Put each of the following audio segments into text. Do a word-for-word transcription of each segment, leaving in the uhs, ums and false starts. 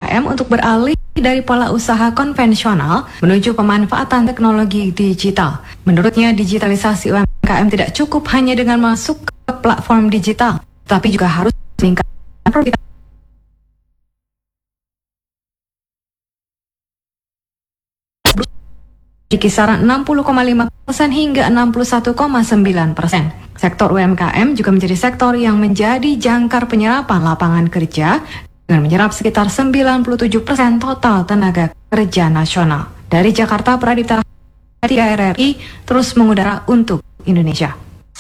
M untuk beralih dari pola usaha konvensional menuju pemanfaatan teknologi digital. Menurutnya, digitalisasi U M K M tidak cukup hanya dengan masuk ke platform digital, tapi juga harus meningkatkan produktivitas di kisaran enam puluh koma lima persen hingga enam puluh satu koma sembilan persen. Sektor U M K M juga menjadi sektor yang menjadi jangkar penyerapan lapangan kerja dengan menyerap sekitar sembilan puluh tujuh persen total tenaga kerja nasional. Dari Jakarta, Pradipta R R I terus mengudara untuk Indonesia.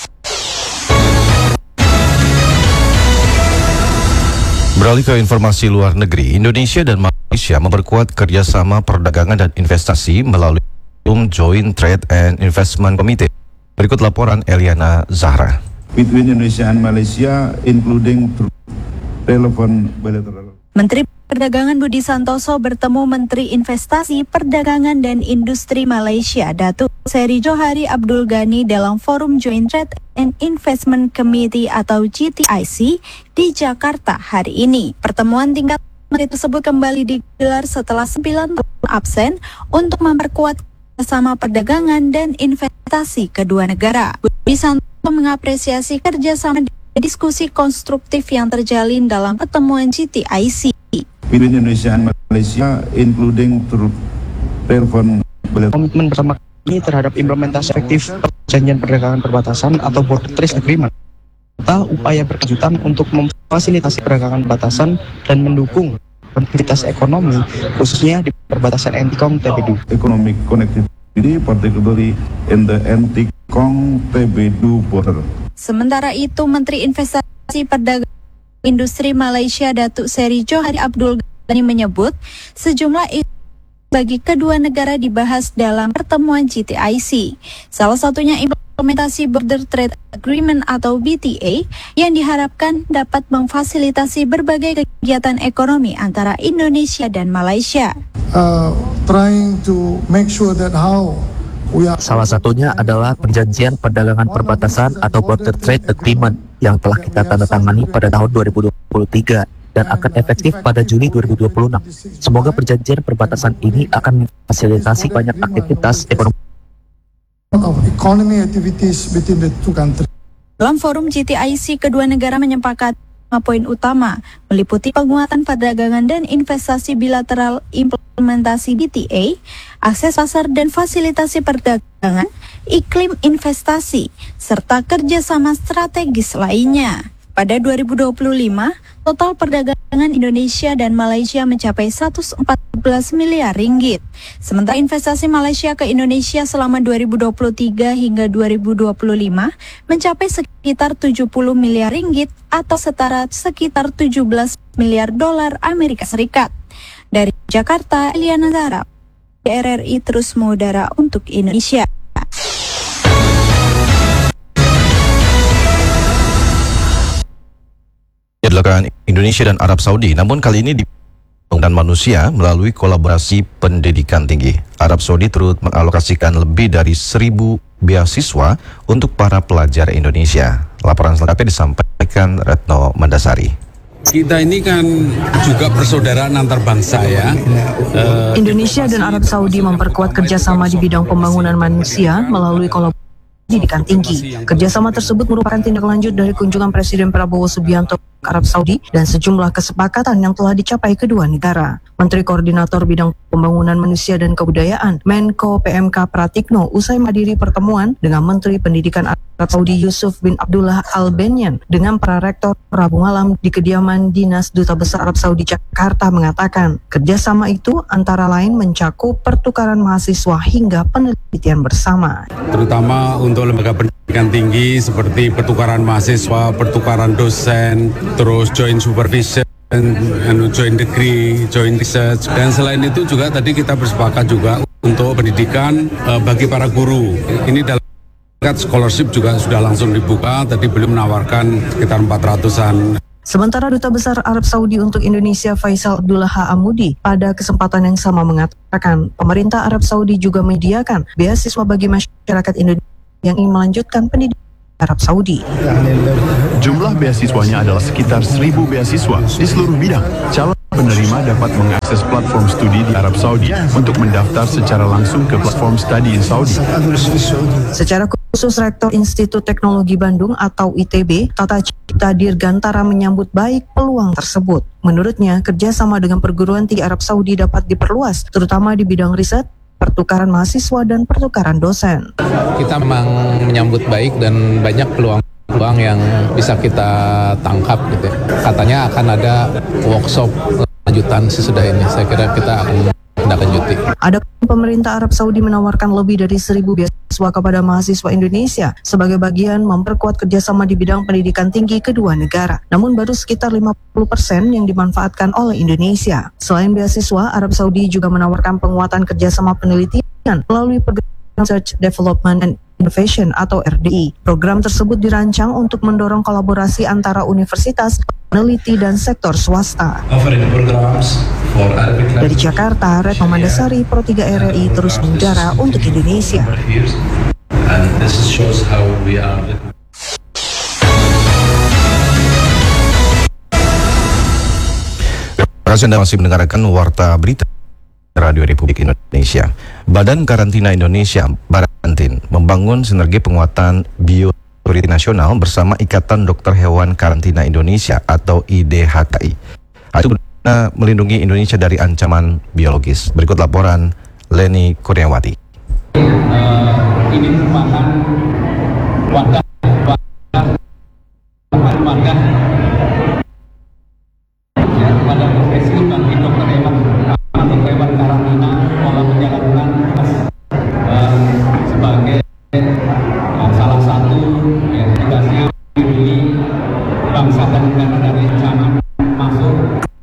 Beralih ke informasi luar negeri, Indonesia dan Malaysia memperkuat kerjasama perdagangan dan investasi melalui Joint Trade and Investment Committee. Berikut laporan Eliana Zahra. Between Indonesia and Malaysia, including relevant bilateral. Menteri Perdagangan Budi Santoso bertemu Menteri Investasi, Perdagangan dan Industri Malaysia, Datuk Seri Johari Abdul Ghani dalam Forum Joint Trade and Investment Committee atau G T I C di Jakarta hari ini. Pertemuan tingkat menteri tersebut kembali digelar setelah sembilan tahun absen untuk memperkuat kerjasama perdagangan dan investasi kedua negara. Budi Santoso mengapresiasi kerjasama dan diskusi konstruktif yang terjalin dalam pertemuan G T I C. Between Indonesia and Malaysia, including relevant bilateral. Komitmen bersama ini terhadap implementasi efektif perjanjian perdagangan perbatasan atau Border Trade Agreement, serta upaya berkelanjutan untuk memfasilitasi perdagangan perbatasan dan mendukung aktivitas ekonomi, khususnya di perbatasan N T C O M T B D U. Economic connectivity, particularly in the N T C O M T B D U border. Sementara itu, Menteri Investasi Perdagangan Industri Malaysia Datuk Seri Johari Abdul Ghani menyebut sejumlah isu bagi kedua negara dibahas dalam pertemuan G T I C. Salah satunya implementasi Border Trade Agreement atau B T A yang diharapkan dapat memfasilitasi berbagai kegiatan ekonomi antara Indonesia dan Malaysia. Uh, trying to make sure that how Salah satunya adalah perjanjian perdagangan perbatasan atau Border Trade Agreement yang telah kita tandatangani pada tahun dua ribu dua puluh tiga dan akan efektif pada Juli dua ribu dua puluh enam. Semoga perjanjian perbatasan ini akan memfasilitasi banyak aktivitas ekonomi. Dalam forum G T I C, kedua negara menyepakati lima poin utama, meliputi penguatan perdagangan dan investasi bilateral, implementasi B T A, akses pasar dan fasilitasi perdagangan, iklim investasi, serta kerjasama strategis lainnya. Pada dua ribu dua puluh lima, total perdagangan Indonesia dan Malaysia mencapai seratus empat belas miliar ringgit. Sementara investasi Malaysia ke Indonesia selama dua ribu dua puluh tiga hingga dua ribu dua puluh lima mencapai sekitar tujuh puluh miliar ringgit atau setara sekitar tujuh belas miliar dolar Amerika Serikat. Dari Jakarta, Eliana Zahra, R R I terus mengudara untuk Indonesia. Dilakukan Indonesia dan Arab Saudi, namun kali ini di pembangunan manusia melalui kolaborasi pendidikan tinggi. Arab Saudi turut mengalokasikan lebih dari seribu beasiswa untuk para pelajar Indonesia. Laporan selengkapnya disampaikan Retno Mandasari. Kita ini kan juga persaudaraan antar bangsa ya. Indonesia dan Arab Saudi memperkuat kerjasama di bidang pembangunan manusia melalui kolaborasi pendidikan tinggi. Kerjasama tersebut merupakan tindak lanjut dari kunjungan Presiden Prabowo Subianto ke Arab Saudi dan sejumlah kesepakatan yang telah dicapai kedua negara. Menteri Koordinator Bidang Pembangunan Manusia dan Kebudayaan Menko P M K Pratikno usai menghadiri pertemuan dengan Menteri Pendidikan Arab Saudi Yusuf bin Abdullah Al Benyan dengan para rektor Rabu malam di kediaman Dinas Duta Besar Arab Saudi Jakarta mengatakan kerjasama itu antara lain mencakup pertukaran mahasiswa hingga penelitian bersama. Terutama untuk lembaga pendidikan tinggi seperti pertukaran mahasiswa, pertukaran dosen, terus joint supervision, joint degree, joint research, dan selain itu juga tadi kita bersepakat juga untuk pendidikan uh, bagi para guru. Ini dalam scholarship juga sudah langsung dibuka, tadi belum menawarkan sekitar empat ratusan. Sementara Duta Besar Arab Saudi untuk Indonesia Faisal Abdullah Ha'amudi pada kesempatan yang sama mengatakan pemerintah Arab Saudi juga menyediakan beasiswa bagi masyarakat Indonesia yang ingin melanjutkan pendidikan Arab Saudi. Jumlah beasiswanya adalah sekitar seribu beasiswa di seluruh bidang. Calon penerima dapat mengakses platform studi di Arab Saudi untuk mendaftar secara langsung ke platform study in Saudi. Secara khusus, Rektor Institut Teknologi Bandung atau I T B, Tata Cipta Dirgantara menyambut baik peluang tersebut. Menurutnya, kerjasama dengan perguruan tinggi Arab Saudi dapat diperluas, terutama di bidang riset, pertukaran mahasiswa, dan pertukaran dosen. Kita memang menyambut baik dan banyak peluang-peluang yang bisa kita tangkap gitu ya. Katanya akan ada workshop lanjutan sesudah ini. Saya kira kita akan lanjuti. Ada pemerintah Arab Saudi menawarkan lebih dari seribu beasiswa kepada mahasiswa Indonesia sebagai bagian memperkuat kerjasama di bidang pendidikan tinggi kedua negara. Namun baru sekitar lima puluh persen yang dimanfaatkan oleh Indonesia. Selain beasiswa, Arab Saudi juga menawarkan penguatan kerjasama penelitian melalui program Research Development and Innovation atau R D I. Program tersebut dirancang untuk mendorong kolaborasi antara universitas, peneliti, dan sektor swasta. Dari Jakarta, Retno Mandasari, Pro tiga R R I terus mengudara untuk Indonesia. Terima kasih Anda masih mendengarkan Warta Berita Radio Republik Indonesia. Badan Karantina Indonesia Barantin membangun sinergi penguatan biosecurity nasional bersama Ikatan Dokter Hewan Karantina Indonesia atau I D H K I. Itu guna melindungi Indonesia dari ancaman biologis. Berikut laporan Leni Kurniawati. Uh, ini merupakan wadah wadah wadah ya, pada profesi bagi dokter hewan dokter hewan karantina pola menjalankan uh, sebagai uh, salah satu ya, tugasnya melindungi bangsa dan negara dari ancaman masuk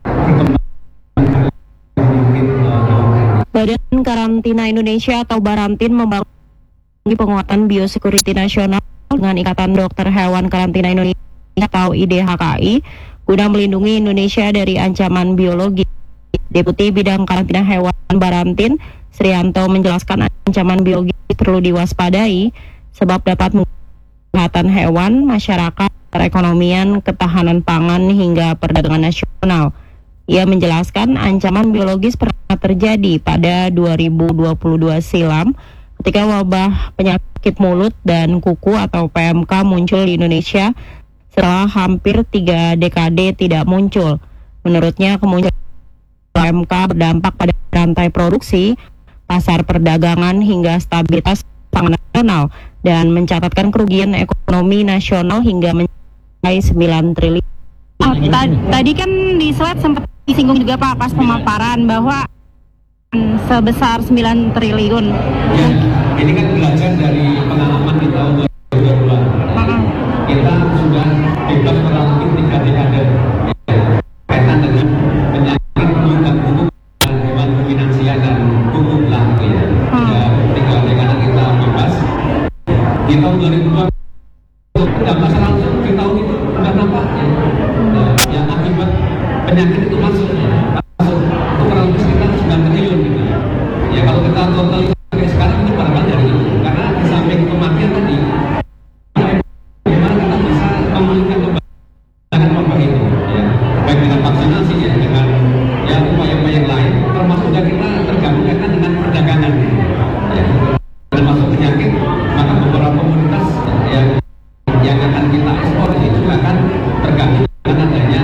Badan Karantina Indonesia atau Barantin membangun penguatan biosecurity nasional dengan Ikatan Dokter Hewan Karantina Indonesia atau I D H K I guna melindungi Indonesia dari ancaman biologi. Deputi Bidang Karantina Hewan Barantin, Srianto, menjelaskan ancaman biologi perlu diwaspadai sebab dapat kesehatan hewan, masyarakat, perekonomian, ketahanan pangan hingga perdagangan nasional. Ia menjelaskan ancaman biologis pernah terjadi pada dua ribu dua puluh dua silam ketika wabah penyakit mulut dan kuku atau P M K muncul di Indonesia setelah hampir tiga dekade tidak muncul. Menurutnya kemunculan P M K berdampak pada rantai produksi, pasar perdagangan hingga stabilitas pangan nasional dan mencatatkan kerugian ekonomi nasional hingga mencapai sembilan triliun. Oh, tadi kan di slide sempat disinggung juga Pak pas pemaparan bahwa sebesar sembilan triliun. Ya, ini kan belajar dari pengalaman di tahun dua ribu dua puluh. Uh-huh. Kita sudah bebas kurang lebih tiga dekade kaitan dengan penyakit mulut dan kuku hewan ruminansia dan kuku lah gitu ya. Sudah tiga dekade kita bebas. Di tahun dua ribu dua puluh dampak langsung di tahun itu sudah nampak ya. Nah, yang akibat penyakit itu masuk masuk itu kurang lebih sekitar sembilan triliun gitu ya. Ya kalau kita total sampai sekarang ini pada banyak gitu. Karena di samping kematian tadi bagaimana kita bisa memulihkan kembali wabah itu ya. Baik dengan vaksinasi ya, dengan ya upaya-upaya yang lain, termasuk juga kita tergabung dengan perdagangan ya. Termasuk penyakit, maka beberapa komunitas yang yang akan kita ekspor ini juga akan tergabung dengan adanya.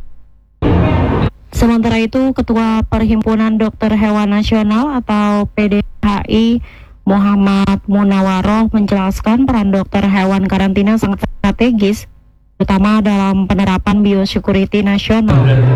Sementara itu, Ketua Perhimpunan Dokter Hewan Nasional atau P D H I Muhammad Munawaroh menjelaskan peran dokter hewan karantina sangat strategis, terutama dalam penerapan biosecurity nasional.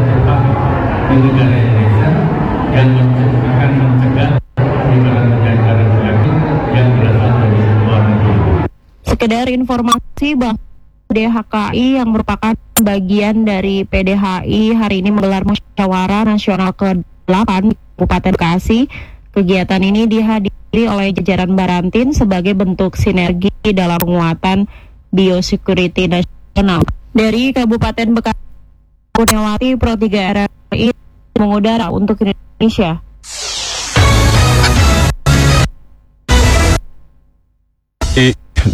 Di negara Indonesia yang akan mencegah penyebaran penyakit yang berasal dari luar negeri. Sekedar informasi bahwa P D H K I yang merupakan bagian dari P D H I hari ini menggelar musyawarah nasional ke delapan Kabupaten Bekasi. Kegiatan ini dihadiri oleh jajaran Barantin sebagai bentuk sinergi dalam penguatan biosecurity nasional. Dari Kabupaten Bekasi, Kurniawati, Pro tiga R R I mengudara untuk Indonesia.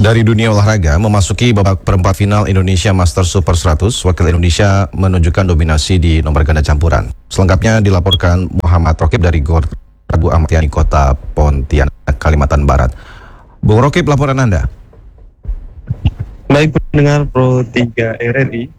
Dari dunia olahraga, memasuki babak perempat final Indonesia Master Super seratus, wakil Indonesia menunjukkan dominasi di nomor ganda campuran. Selengkapnya dilaporkan Muhammad Rokib dari Gor Prabu Ahmad Yani, Kota Pontianak, Kalimantan Barat. Bung Rokib, laporan Anda. Baik pendengar Pro tiga R R I,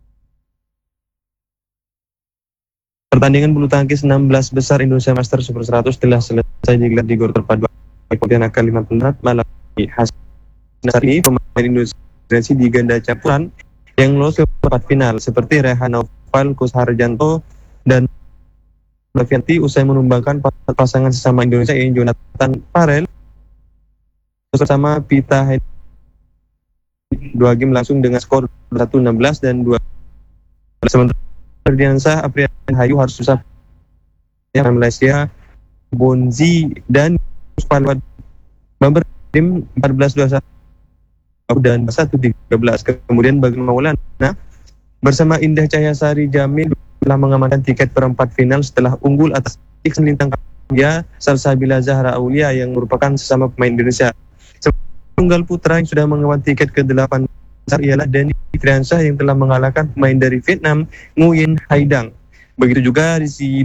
pertandingan bulu tangkis enam belas besar Indonesia Master Super seratus telah selesai digelar di Gor Terpadu Pontianak, Kalimantan Barat malam ini. Hasil ini pemain Indonesia di ganda campuran yang lolos ke perempat final seperti Rehan Noval Kusharjanto dan Novianti usai menumbangkan pasangan sesama Indonesia yaitu Jonathan Farrell bersama Pita Hedi. Dua game langsung dengan skor satu enam belas dan dua. Sementara Ferdiansyah Aprian Hayu harus susah yang Malaysia Bonzi dan Spalwad Bamber tim empat belas dua puluh satu dan satu tiga belas. Kemudian bagi Maulana bersama Indah Cahyasari Jamil telah mengamankan tiket perempat final setelah unggul atas X Lintang Kamboja Salsabila Zahra Aulia yang merupakan sesama pemain Indonesia. Tunggal putra yang sudah mengamankan tiket ke delapan besar ialah Denny Fiansyah yang telah mengalahkan pemain dari Vietnam Nguyen Haidang. Begitu juga di si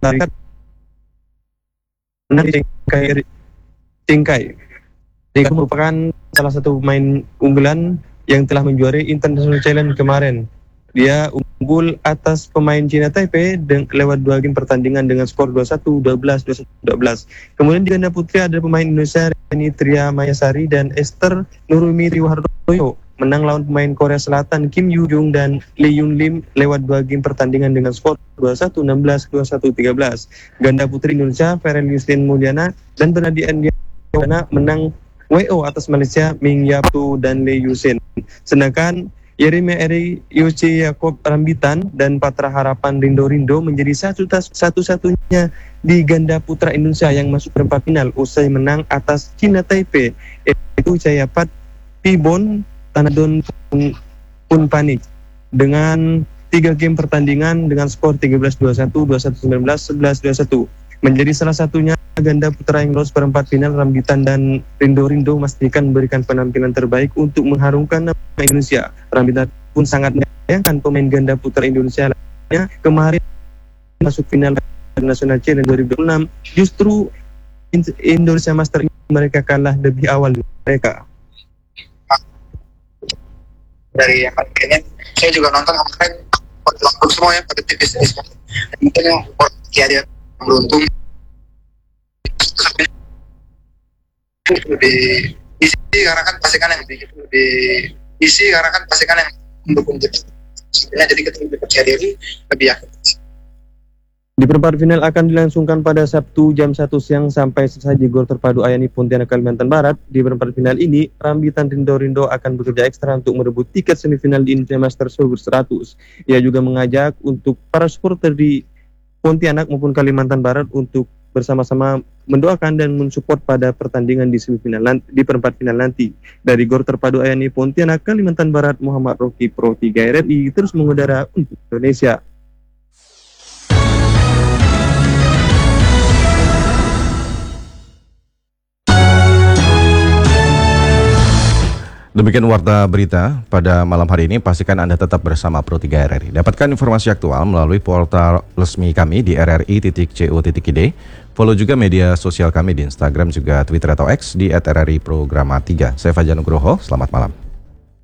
Cengkai Cengkai Dia merupakan salah satu pemain unggulan yang telah menjuarai International Challenge kemarin. Dia unggul atas pemain China Taipei dan lewat dua game pertandingan dengan skor dua puluh satu dua belas, dua puluh satu dua belas. Kemudian di ganda putri ada pemain Indonesia Reni Tria Mayasari dan Esther Nurumi Riwardoyo menang lawan pemain Korea Selatan Kim Yoo Jung dan Lee Yun Lim lewat dua game pertandingan dengan skor dua puluh satu enam belas, dua puluh satu tiga belas. Ganda putri Indonesia Ferel Yustin Mulyana dan Bernadi Andiana menang W O atas Malaysia Ming Yaptu dan Lee Yusin. Sedangkan Yeremia Eri Yoce Yakob Rambitan dan Patra Harapan Rindo Rindo menjadi satu satu-satunya di ganda putra Indonesia yang masuk perempat final usai menang atas China Taipei, yaitu Cayapat Pibon Tanadon Punpanik dengan tiga game pertandingan dengan skor tiga belas dua puluh satu, dua puluh satu sembilan belas, sebelas dua puluh satu. Menjadi salah satunya ganda putra yang lolos perempat final. Rambitan dan Rindo Rindo memastikan memberikan penampilan terbaik untuk mengharumkan nama Indonesia. Rambitan pun sangat menyayangkan pemain ganda putra Indonesia lainnya kemarin masuk final National Challenge dua ribu dua puluh enam. Justru Indonesia Master mereka kalah lebih awal mereka. Dari yang kayaknya saya juga nonton kemarin langsung semua ya pada tipis-tipis. Mungkin yang dia beruntung lebih isi karena kan pasangan yang lebih lebih isi karena kan pasangan yang mendukung kita. Sebenarnya jadi kita lebih percaya diri, lebih yakin. Di perempat final akan dilangsungkan pada Sabtu jam satu siang sampai selesai di Gor Terpadu Ayani Pontianak, Kalimantan Barat. Di perempat final ini, Rambitan Rindo Rindo akan bekerja ekstra untuk merebut tiket semifinal di Indonesia Master Super seratus. Ia juga mengajak untuk para supporter di Pontianak maupun Kalimantan Barat untuk bersama-sama mendoakan dan mensupport pada pertandingan di semifinal di perempat final nanti. Dari Gor Terpadu Ayani Pontianak, Kalimantan Barat, Muhammad Roki, Pro tiga R R I terus mengudara untuk Indonesia. Demikian warta berita pada malam hari ini. Pastikan Anda tetap bersama Pro tiga R R I. Dapatkan informasi aktual melalui portal resmi kami di r r i titik co titik i d. Follow juga media sosial kami di Instagram juga Twitter atau X di et r r i programa tiga. Saya Fajar Nugroho, selamat malam.